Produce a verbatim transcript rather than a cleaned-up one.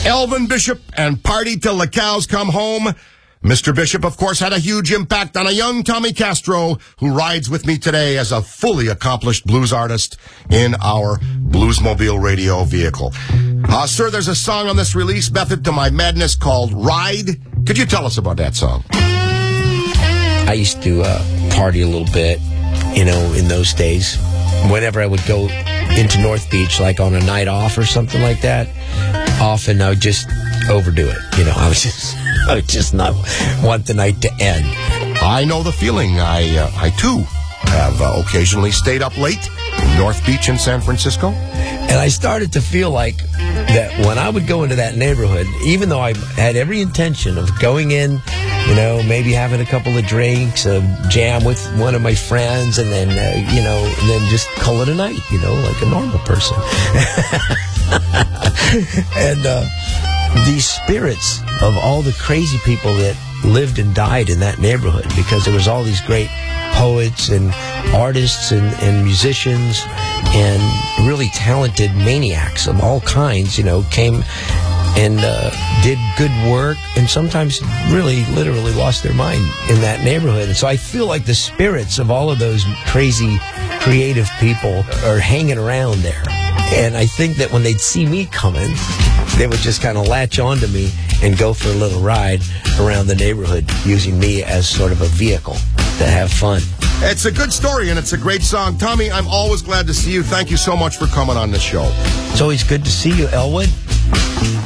Elvin Bishop and Party Till the Cows Come Home. Mister Bishop, of course, had a huge impact on a young Tommy Castro who rides with me today as a fully accomplished blues artist in our Bluesmobile radio vehicle. Uh, sir, there's a song on this release, Method to My Madness, called Ride. Could you tell us about that song? I used to uh, party a little bit, you know, in those days. Whenever I would go into North Beach, like on a night off or something like that, often I would just overdo it. You know, I was just... I would just not want the night to end. I know the feeling. I, uh, I too, have uh, occasionally stayed up late in North Beach in San Francisco. And I started to feel like that when I would go into that neighborhood, even though I had every intention of going in, you know, maybe having a couple of drinks, a jam with one of my friends, and then, uh, you know, and then just call it a night, you know, like a normal person. and, uh, these spirits of all the crazy people that lived and died in that neighborhood, because there was all these great poets and artists and, and musicians and really talented maniacs of all kinds, you know, came and uh, did good work and sometimes really literally lost their mind in that neighborhood. And so I feel like the spirits of all of those crazy, creative people are hanging around there. And I think that when they'd see me coming, they would just kind of latch onto me and go for a little ride around the neighborhood using me as sort of a vehicle to have fun. It's a good story, and it's a great song. Tommy, I'm always glad to see you. Thank you so much for coming on the show. It's always good to see you, Elwood.